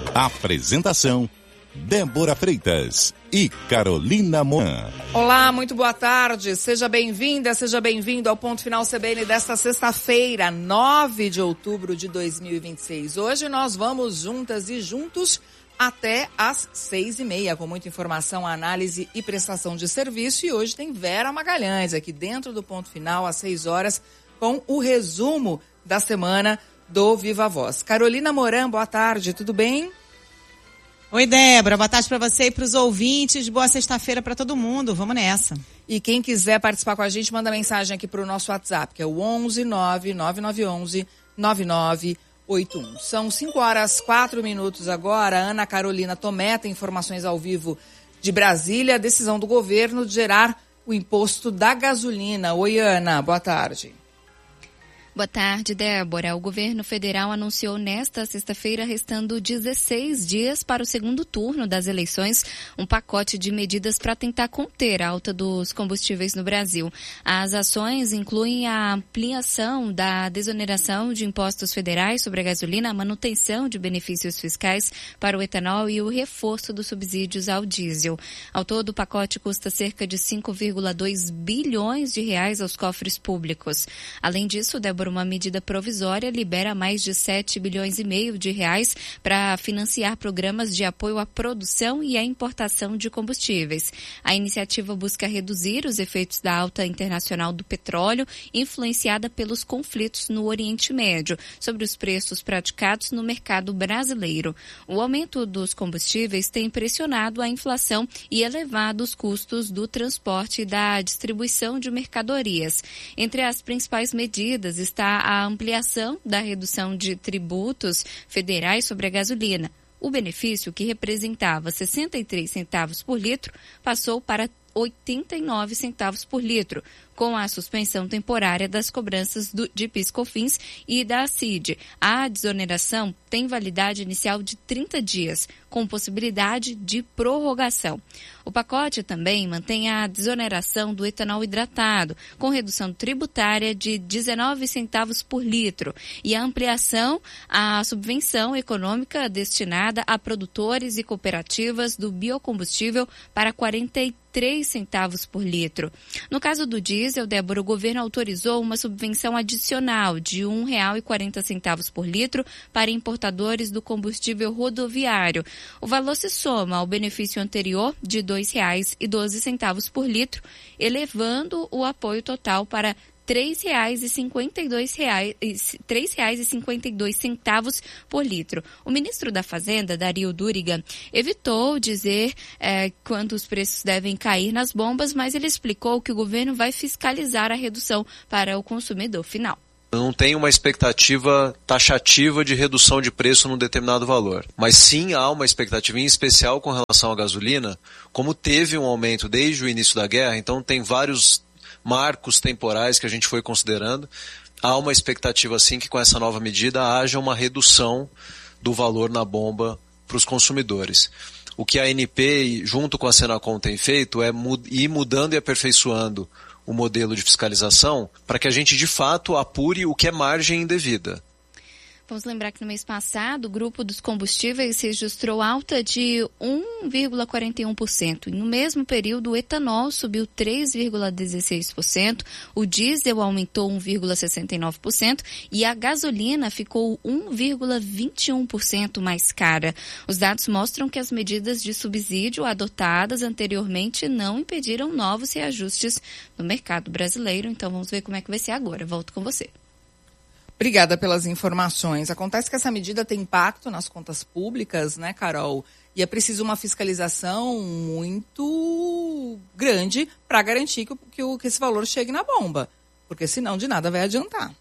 Apresentação: Débora Freitas e Carolina Moan. Olá, muito boa tarde. Seja bem-vinda, seja bem-vindo ao Ponto Final CBN desta sexta-feira, 9 de outubro de 2026. Hoje nós vamos juntas e juntos até às 6h30, com muita informação, análise e prestação de serviço. E hoje tem Vera Magalhães aqui dentro do Ponto Final, às 6 horas, com o resumo da semana do Viva Voz. Carolina Moran, boa tarde, tudo bem? Oi, Débora, boa tarde para você e para os ouvintes. Boa sexta-feira para todo mundo. Vamos nessa. E quem quiser participar com a gente, manda mensagem aqui para o nosso WhatsApp, que é o 11-99911-9981. São 5h04 agora. Ana Carolina Tomé tem informações ao vivo de Brasília. A decisão do governo de gerar o imposto da gasolina. Oi, Ana, boa tarde. Boa tarde, Débora. O governo federal anunciou nesta sexta-feira, restando 16 dias para o segundo turno das eleições, um pacote de medidas para tentar conter a alta dos combustíveis no Brasil. As ações incluem a ampliação da desoneração de impostos federais sobre a gasolina, a manutenção de benefícios fiscais para o etanol e o reforço dos subsídios ao diesel. Ao todo, o pacote custa cerca de 5,2 bilhões de reais aos cofres públicos. Além disso, Débora, uma medida provisória libera mais de 7 bilhões e meio de reais para financiar programas de apoio à produção e à importação de combustíveis. A iniciativa busca reduzir os efeitos da alta internacional do petróleo, influenciada pelos conflitos no Oriente Médio, sobre os preços praticados no mercado brasileiro. O aumento dos combustíveis tem pressionado a inflação e elevado os custos do transporte e da distribuição de mercadorias. Entre as principais medidas está a ampliação da redução de tributos federais sobre a gasolina. O benefício, que representava 63 centavos por litro, passou para 89 centavos por litro, com a suspensão temporária das cobranças de PIS/COFINS e da CID. A desoneração tem validade inicial de 30 dias, com possibilidade de prorrogação. O pacote também mantém a desoneração do etanol hidratado, com redução tributária de 19 centavos por litro, e a ampliação à subvenção econômica destinada a produtores e cooperativas do biocombustível para 43 centavos por litro. No caso do diesel, Débora, o governo autorizou uma subvenção adicional de R$ 1,40 por litro para importadores do combustível rodoviário. O valor se soma ao benefício anterior de R$ 2,12 por litro, elevando o apoio total para R$ 3,52 por litro. O ministro da Fazenda, Dario Duriga, evitou dizer quando os preços devem cair nas bombas, mas ele explicou que o governo vai fiscalizar a redução para o consumidor final. Não tem uma expectativa taxativa de redução de preço num determinado valor. Mas sim há uma expectativa, em especial com relação à gasolina, como teve um aumento desde o início da guerra, então tem vários marcos temporais que a gente foi considerando. Há uma expectativa sim que com essa nova medida haja uma redução do valor na bomba para os consumidores. O que a ANP, junto com a Senacom, tem feito é ir mudando e aperfeiçoando o modelo de fiscalização para que a gente de fato apure o que é margem indevida. Vamos lembrar que no mês passado, o grupo dos combustíveis registrou alta de 1,41%. E no mesmo período, o etanol subiu 3,16%, o diesel aumentou 1,69% e a gasolina ficou 1,21% mais cara. Os dados mostram que as medidas de subsídio adotadas anteriormente não impediram novos reajustes no mercado brasileiro. Então vamos ver como é que vai ser agora. Volto com você. Obrigada pelas informações. Acontece que essa medida tem impacto nas contas públicas, né, Carol? E é preciso uma fiscalização muito grande para garantir que esse valor chegue na bomba, porque senão de nada vai adiantar.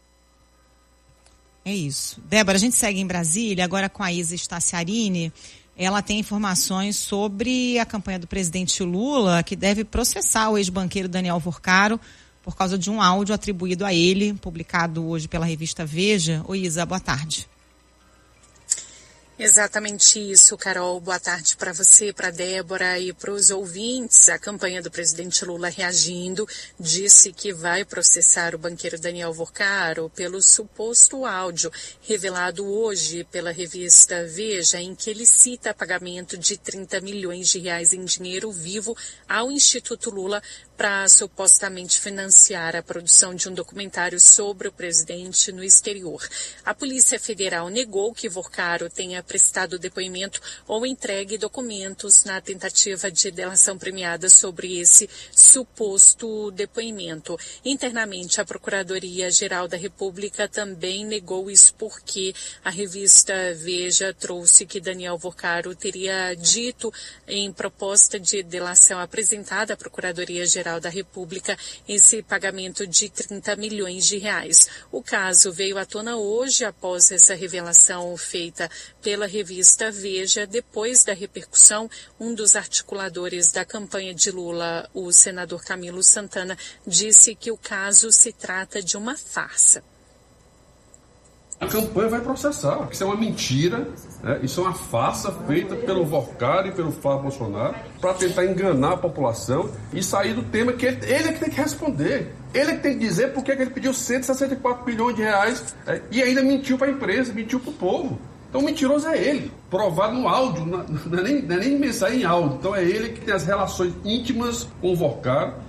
É isso. Débora, a gente segue em Brasília, agora com a Isa Staciarini. Ela tem informações sobre a campanha do presidente Lula, que deve processar o ex-banqueiro Daniel Vorcaro por causa de um áudio atribuído a ele, publicado hoje pela revista Veja. Oi, Isa, boa tarde. Exatamente isso, Carol. Boa tarde para você, para Débora e para os ouvintes. A campanha do presidente Lula reagindo disse que vai processar o banqueiro Daniel Vorcaro pelo suposto áudio revelado hoje pela revista Veja, em que ele cita pagamento de 30 milhões de reais em dinheiro vivo ao Instituto Lula para supostamente financiar a produção de um documentário sobre o presidente no exterior. A Polícia Federal negou que Vorcaro tenha prestado depoimento ou entregue documentos na tentativa de delação premiada sobre esse suposto depoimento. Internamente, a Procuradoria-Geral da República também negou isso porque a revista Veja trouxe que Daniel Vorcaro teria dito em proposta de delação apresentada à Procuradoria-Geral da República esse pagamento de 30 milhões de reais. O caso veio à tona hoje após essa revelação feita pela revista Veja. Depois da repercussão, um dos articuladores da campanha de Lula, o senador Camilo Santana, disse que o caso se trata de uma farsa. A campanha vai processar. Isso é uma mentira, né? Isso é uma farsa feita pelo Vorcaro e pelo Flávio Bolsonaro para tentar enganar a população e sair do tema que ele é que tem que responder. Ele é que tem que dizer por que ele pediu 164 bilhões de reais e ainda mentiu para a empresa, mentiu para o povo. Então o mentiroso é ele, provado no áudio, não é nem mensagem em áudio. Então é ele que tem as relações íntimas com o Vorcaro.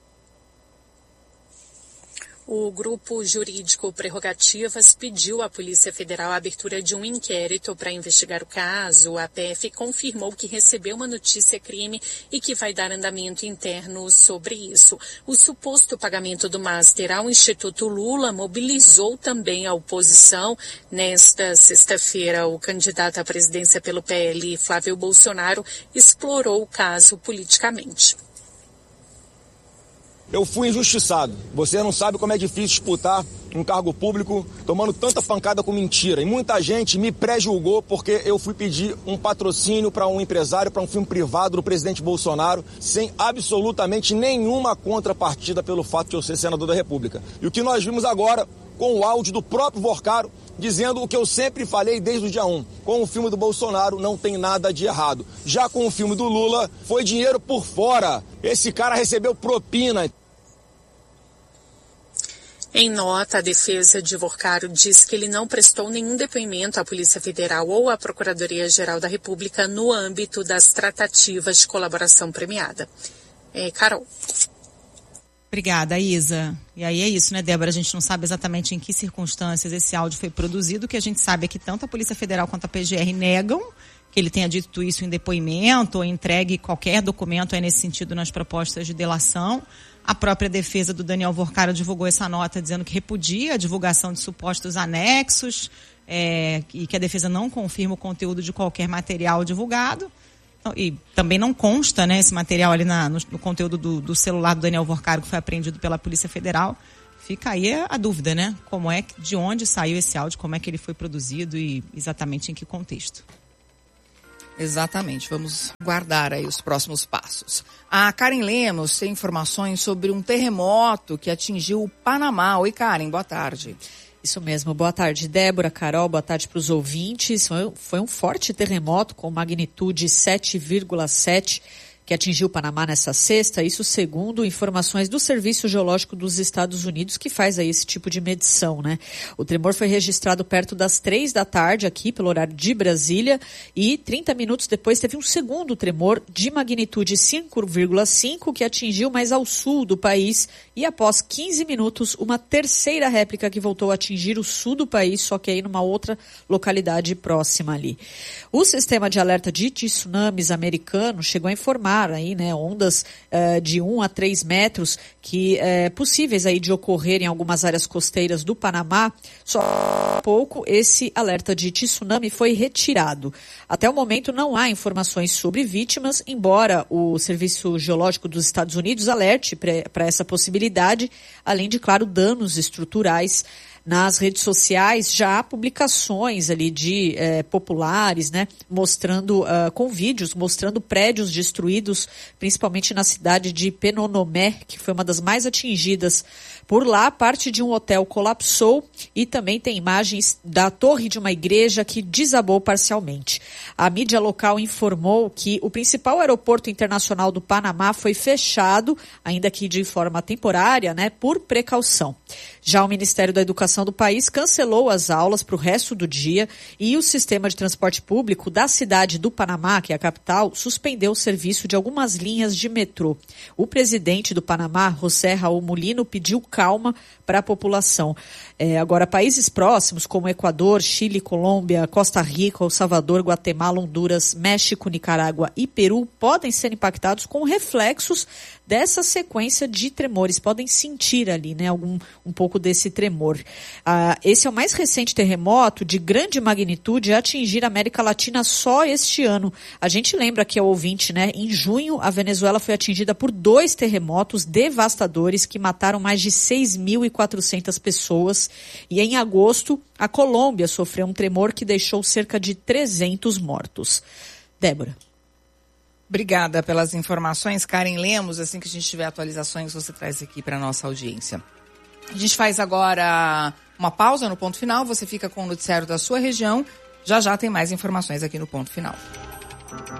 O grupo jurídico Prerrogativas pediu à Polícia Federal a abertura de um inquérito para investigar o caso. A PF confirmou que recebeu uma notícia-crime e que vai dar andamento interno sobre isso. O suposto pagamento do Master ao Instituto Lula mobilizou também a oposição. Nesta sexta-feira, o candidato à presidência pelo PL, Flávio Bolsonaro, explorou o caso politicamente. Eu fui injustiçado. Você não sabe como é difícil disputar um cargo público tomando tanta pancada com mentira. E muita gente me pré-julgou porque eu fui pedir um patrocínio para um empresário, para um filme privado do presidente Bolsonaro, sem absolutamente nenhuma contrapartida pelo fato de eu ser senador da República. E o que nós vimos agora com o áudio do próprio Vorcaro, dizendo o que eu sempre falei desde o dia 1. Com o filme do Bolsonaro não tem nada de errado. Já com o filme do Lula, foi dinheiro por fora. Esse cara recebeu propina. Em nota, a defesa de Vorcaro diz que ele não prestou nenhum depoimento à Polícia Federal ou à Procuradoria-Geral da República no âmbito das tratativas de colaboração premiada. Carol. Obrigada, Isa. E aí é isso, né, Débora? A gente não sabe exatamente em que circunstâncias esse áudio foi produzido. O que a gente sabe é que tanto a Polícia Federal quanto a PGR negam que ele tenha dito isso em depoimento ou entregue qualquer documento aí nesse sentido nas propostas de delação. A própria defesa do Daniel Vorcaro divulgou essa nota dizendo que repudia a divulgação de supostos anexos e que a defesa não confirma o conteúdo de qualquer material divulgado. Então, e também não consta, né, esse material ali no conteúdo do celular do Daniel Vorcaro que foi apreendido pela Polícia Federal. Fica aí a dúvida, né? De onde saiu esse áudio, como é que ele foi produzido e exatamente em que contexto. Exatamente, vamos guardar aí os próximos passos. A Karen Lemos tem informações sobre um terremoto que atingiu o Panamá. Oi, Karen, boa tarde. Isso mesmo, boa tarde, Débora, Carol, boa tarde para os ouvintes. Foi um forte terremoto com magnitude 7,7 que atingiu o Panamá nessa sexta, isso segundo informações do Serviço Geológico dos Estados Unidos, que faz aí esse tipo de medição, né? O tremor foi registrado perto das 3 da tarde aqui, pelo horário de Brasília, e 30 minutos depois teve um segundo tremor de magnitude 5,5 que atingiu mais ao sul do país, e após 15 minutos, uma terceira réplica que voltou a atingir o sul do país, só que aí numa outra localidade próxima ali. O sistema de alerta de tsunamis americano chegou a informar aí, né, ondas de 1 a 3 metros que possíveis aí de ocorrer em algumas áreas costeiras do Panamá. Só há pouco esse alerta de tsunami foi retirado. Até o momento não há informações sobre vítimas, embora o Serviço Geológico dos Estados Unidos alerte para essa possibilidade, além de, claro, danos estruturais Nas redes sociais já há publicações ali de populares, né, mostrando, com vídeos, mostrando prédios destruídos, principalmente na cidade de Penonomé, que foi uma das mais atingidas. Por lá, parte de um hotel colapsou e também tem imagens da torre de uma igreja que desabou parcialmente. A mídia local informou que o principal aeroporto internacional do Panamá foi fechado, ainda que de forma temporária, né, por precaução. Já o Ministério da Educação do país cancelou as aulas para o resto do dia e o sistema de transporte público da cidade do Panamá, que é a capital, suspendeu o serviço de algumas linhas de metrô. O presidente do Panamá, José Raul Mulino, pediu calma para a população. Agora, países próximos como Equador, Chile, Colômbia, Costa Rica, El Salvador, Guatemala, Honduras, México, Nicarágua e Peru podem ser impactados com reflexos dessa sequência de tremores. Podem sentir ali, né, um pouco desse tremor. Esse é o mais recente terremoto de grande magnitude a atingir a América Latina só este ano. A gente lembra que é o ouvinte, né? Em junho, a Venezuela foi atingida por 2 terremotos devastadores que mataram mais de 6.400 pessoas. E em agosto, a Colômbia sofreu um tremor que deixou cerca de 300 mortos. Débora. Obrigada pelas informações, Karen Lemos. Assim que a gente tiver atualizações, você traz aqui para a nossa audiência. A gente faz agora uma pausa no Ponto Final. Você fica com o noticiário da sua região. Já já tem mais informações aqui no Ponto Final.